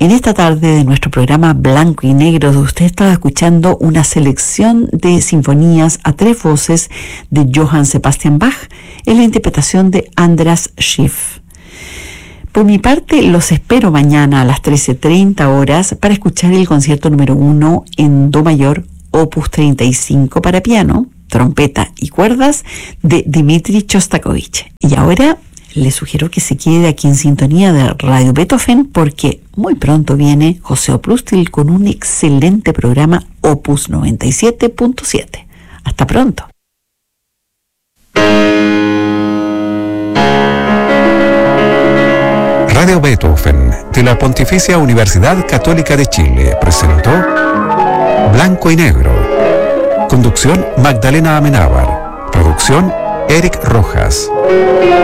En esta tarde de nuestro programa Blanco y Negro, usted estaba escuchando una selección de sinfonías a 3 voces de Johann Sebastian Bach en la interpretación de Andras Schiff. Por mi parte, los espero mañana a las 13:30 horas para escuchar el concierto número 1 en Do mayor, opus 35 para piano, trompeta y cuerdas de Dmitri Shostakovich. Y ahora le sugiero que se quede aquí en sintonía de Radio Beethoven, porque muy pronto viene José Oprustil con un excelente programa Opus 97.7. Hasta pronto. Radio Beethoven de la Pontificia Universidad Católica de Chile presentó Blanco y Negro. Conducción Magdalena Amenábar. Producción Eric Rojas.